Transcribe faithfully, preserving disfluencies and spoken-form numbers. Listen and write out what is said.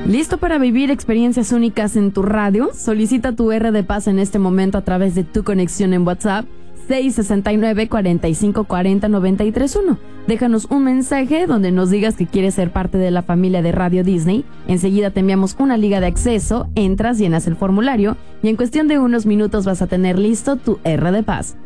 ¿Listo para vivir experiencias únicas en tu radio? Solicita tu R de Paz en este momento a través de tu conexión en WhatsApp seis sesenta y nueve, cuarenta y cinco cuarenta, noventa y tres uno. Déjanos un mensaje donde nos digas que quieres ser parte de la familia de Radio Disney. Enseguida te enviamos una liga de acceso, entras, llenas el formulario y en cuestión de unos minutos vas a tener listo tu R de Paz.